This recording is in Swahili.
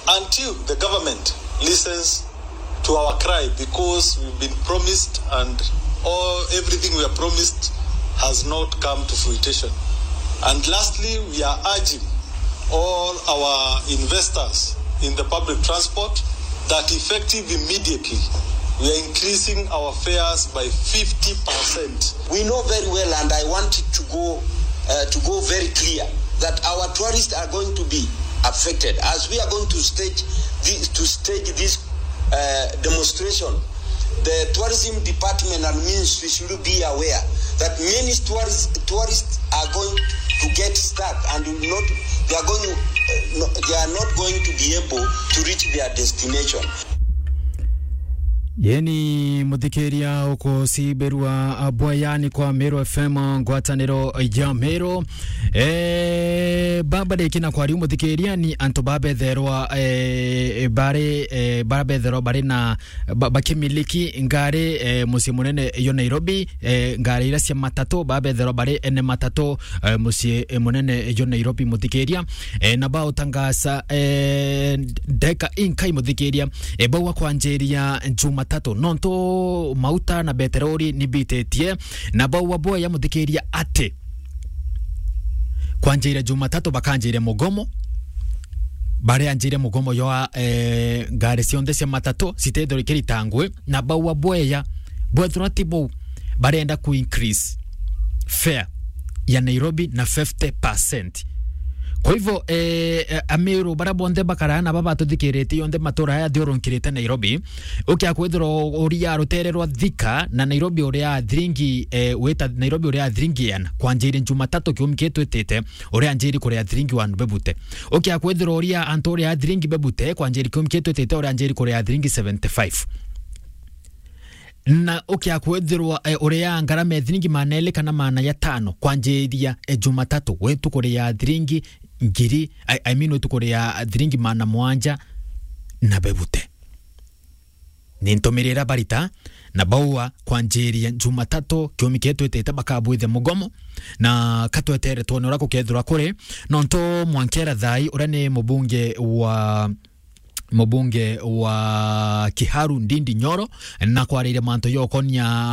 until the government listens to our cry, because we've been promised and everything we are promised has not come to fruition. And lastly, we are urging all our investors in the public transport that effective immediately, we are increasing our fares by 50%. We know very well, and I want it to go very clear, that our tourists are going to be affected as we are going to stage this demonstration. The tourism department and ministry should be aware that many tourists are going to get stuck and they are not going to be able to reach their destination. Yeni muthikeria uko siberwa boyani kwa Meru FM ngwataniro ya Meru baba de kina kwa ri muthikeria ni anto babe therwa babe therwa bare na bakimiliki ngare musi munene yo Nairobi ngare ira cia matatu babe therwa bare ene matatu musi munene yo Nairobi muthikeria na ba utangasa deka inkai muthikeria bawa kwa njeria Juma tatu nonto mauta na beterori nibitetie na bawa boya muthikeria ate kwanjira Jumatatu bakanjire mugomo bare anjire mugomo yo ngare cionde cia matatu citethori kiritangwe na bawa boya bwethratibo bare enda ku increase fare ya Nairobi na 50%. Kwa hivyo Ameru barabonde bakarana baba tuthikirete yonde matora ya thioronkirete Nairobi ukia kwethro oria rutererwa Thika na Nairobi oria thiringi weta Nairobi oria thiringi yana kwanjiri Jumatatu kiumiketu etete oria njiri kuria thiringi wanu bebute ukia kwethro oria antoria thiringi bebute kwanjiri kiumiketu etete oria njiri kuria thiringi 75 na ukia kwethirwa uria ngarame thiringi manele kana mana ya 5 kwanjiria Jumatatu wetu kuria thiringi ngiri wetu kuria thiringi mana mwanja na bebute nintomirira barita na baua kwanjiria Jumatatu kiumiketu etete bakabwithe mugomo na katwetere tonora kukethura kuri nonto Mwankera Thai urane mubunge wa Kiharu Ndindi Nyoro na kwarire manto yokonia